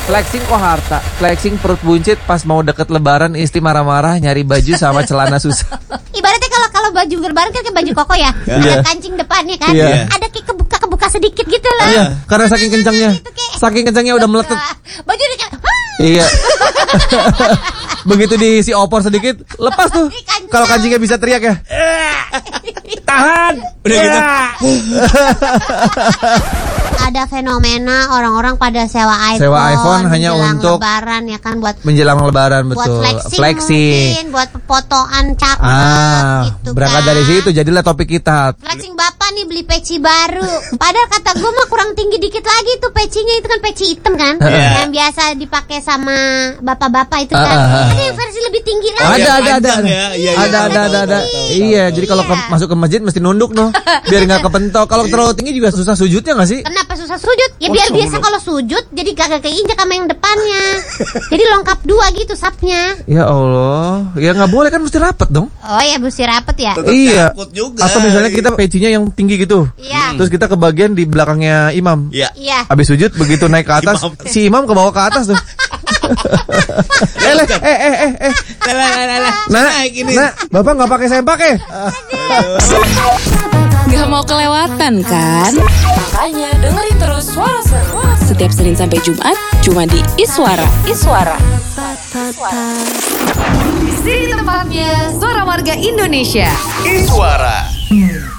Flexing kok harta. Flexing perut buncit pas mau deket lebaran, istri marah-marah nyari baju sama celana susah. Ibaratnya kalau baju lebaran kan kayak baju koko ya. Ada kancing depannya kan. Ada kayak kebuka sedikit gitu loh. Iya, karena saking kencangnya. Saking kencangnya udah meletet. Baju udah kayak Iya. Begitu diisi opor sedikit, lepas tuh. Kalau kancingnya bisa teriak ya. Tahan. Udah gitu. ada fenomena orang-orang pada sewa iPhone hanya menjelang untuk lebaran ya kan, buat menjelang lebaran, betul. buat flexing. Mungkin buat fotoan cakep gitu berangkat kan. dari situ jadilah topik kita. Flexing bapak nih beli peci baru. Padahal kata gue mah kurang tinggi dikit lagi tuh pecinya, itu kan peci hitam kan. Yang biasa dipakai sama bapak-bapak itu kan. Ada yang versi lebih tinggi lagi. Ada. Iya, jadi kalau masuk ke masjid mesti nunduk noh, biar nggak kepentok. Kalau terlalu tinggi juga susah sujudnya nggak sih? Kenapa susah sujud? Ya biar biasa kalau sujud jadi kagak keinjak sama yang depannya. Jadi lengkap dua gitu sapnya. Ya Allah, ya nggak boleh kan, mesti rapet dong. Oh ya, mesti rapet ya. Iya. Juga. Atau misalnya kita pecinya yang tinggi gitu. Iya. Terus kita ke bagian di belakangnya imam. Iya. Iya. Habis sujud begitu naik ke atas, si imam ke bawah ke atas tuh. Nah, Bapak nggak pakai sempak ya? Gak mau kelewatan kan? Makanya dengerin terus Suara Seru setiap Senin sampai Jumat cuma di Iswara. Di sini tempatnya Suara Warga Indonesia. Iswara.